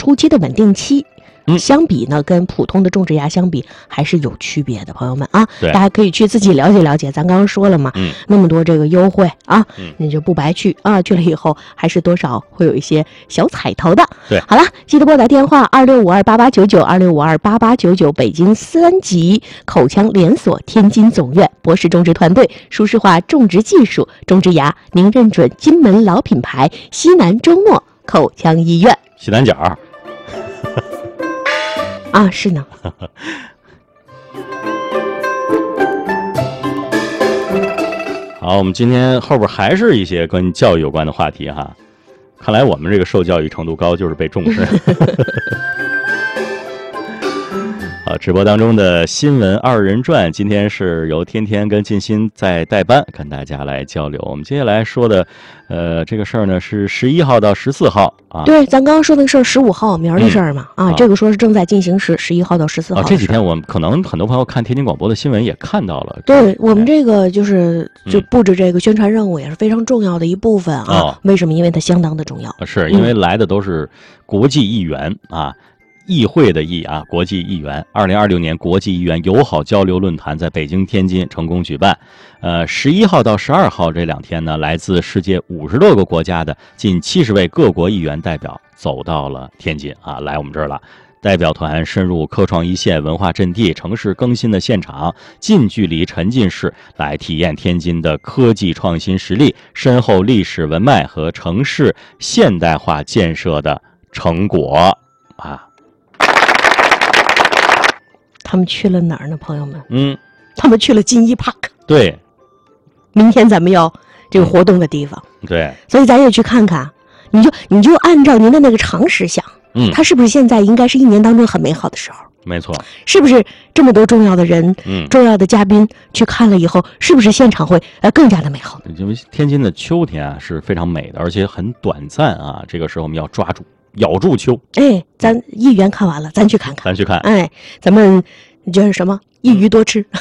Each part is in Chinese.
初期的稳定期。相比呢，跟普通的种植牙相比还是有区别的，朋友们啊，大家可以去自己了解了解。咱刚刚说了嘛，那么多这个优惠啊，你就不白去啊，去了以后还是多少会有一些小彩头的。 对， 好了，记得拨打电话26528899，26528899，北京3级口腔连锁天津总院博士种植团队，舒适化种植技术，种植牙您认准金门老品牌西南周末口腔医院。 西南角。 啊，是呢。 好，我们今天后边还是一些跟教育有关的话题哈。看来我们这个受教育程度高，就是被重视。好，直播当中的新闻二人转，今天是由天天跟静心在代班，跟大家来交流。我们接下来说的，这个事儿呢是11号到14号啊。 对，咱刚刚说那个事儿15号明儿的事儿嘛，这个说是正在进行时，11号到14号。 这几天我们可能很多朋友看天津广播的新闻也看到了。 对，我们这个就布置这个宣传任务也是非常重要的一部分啊。为什么？因为它相当的重要。 是因为来的都是国际议员啊。议会的议啊，国际议员，2026年国际议员友好交流论坛在北京、天津成功举办。11号到12号这2天呢，来自世界50多个国家的近70位各国议员代表走到了天津啊，来我们这儿了。代表团深入科创一线、文化阵地、城市更新的现场，近距离沉浸式来体验天津的科技创新实力、深厚历史文脉和城市现代化建设的成果啊。 他们去了哪儿呢，朋友们？他们去了金一 Park。 对， 明天咱们要这个活动的地方。 对， 所以咱也去看看。你就按照您的那个常识想，它是不是现在应该是一年当中很美好的时候？ 没错。 是不是这么多重要的人，重要的嘉宾去看了以后，是不是现场会更加的美好？ 因为天津的秋天啊是非常美的，而且很短暂啊。这个时候我们要抓住。咬住秋， 咱议员看完了，咱去看看，咱们就是什么一鱼多吃。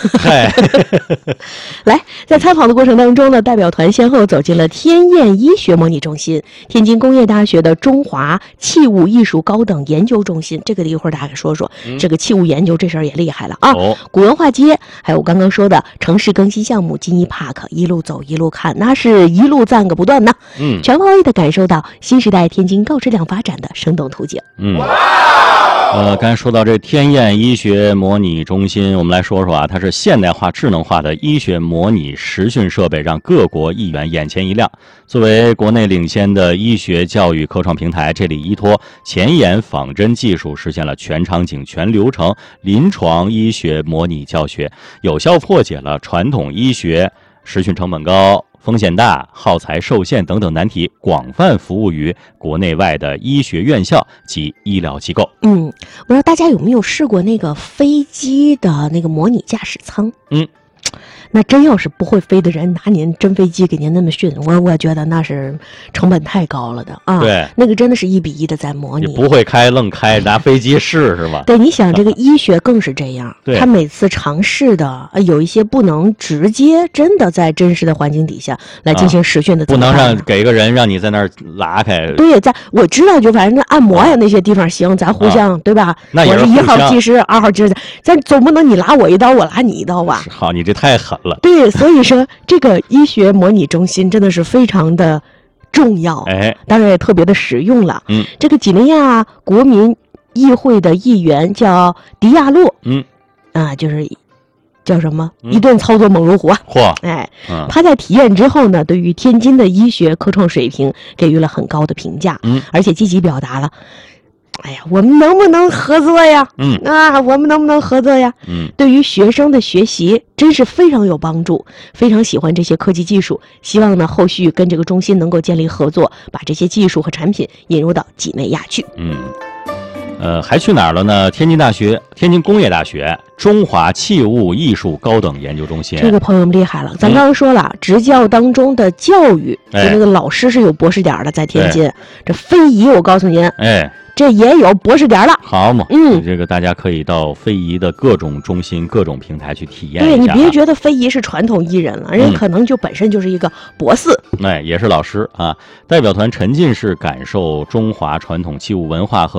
来，在参访的过程当中呢，代表团先后走进了天燕医学模拟中心、天津工业大学的中华器物艺术高等研究中心，这个一会儿大家给说说，这个器物研究这事儿也厉害了啊！古文化街，还有我刚刚说的城市更新项目金一 Park， 一路走一路看，那是一路赞个不断呢。全方位的感受到新时代天津高质量发展的生动图景。 刚才说到这天燕医学模拟中心，我们来说说啊，它是现代化、智能化的医学模拟实训设备，让各国议员眼前一亮。作为国内领先的医学教育科创平台，这里依托前沿仿真技术，实现了全场景、全流程临床医学模拟教学，有效破解了传统医学实训成本高、风险大、耗材受限等等难题，广泛服务于国内外的医学院校及医疗机构。 不知道大家有没有试过那个飞机的那个模拟驾驶舱？那真要是不会飞的人拿您真飞机给您那么训，我觉得那是成本太高了的啊。 对， 那个真的是1比1的在模拟。 你不会开愣开，拿飞机试是吧？ 对，你想这个医学更是这样，他每次尝试的有一些不能直接真的在真实的环境底下来进行实训的， 不能让给个人让你在那儿拉开。 对，我知道，就反正按摩呀那些地方行，咱互相对吧？ 那也是我是1号技师，2号技师，咱总不能你拉我一刀，我拉你一刀吧？ 好，你这太狠了。 对，所以说这个医学模拟中心真的是非常的重要，当然也特别的实用了。这个几内亚国民议会的议员叫迪亚洛，就是叫什么？一顿操作猛如虎啊！他在体验之后呢，对于天津的医学科创水平给予了很高的评价，而且积极表达了。我们能不能合作呀？我们能不能合作呀？对于学生的学习真是非常有帮助，非常喜欢这些科技技术，希望呢后续跟这个中心能够建立合作，把这些技术和产品引入到几内亚去。 还去哪儿了呢？天津大学、天津工业大学中华器物艺术高等研究中心。 这个朋友们厉害了，咱刚刚说了，职教当中的教育，就那个老师是有博士点的，在天津。这非遗，我告诉您，这也有博士点了。 好嘛，这个大家可以到非遗的各种中心、各种平台去体验一下。 对，你别觉得非遗是传统艺人了，人家可能就本身就是一个博士。 也是老师啊。代表团沉浸式感受中华传统器物文化和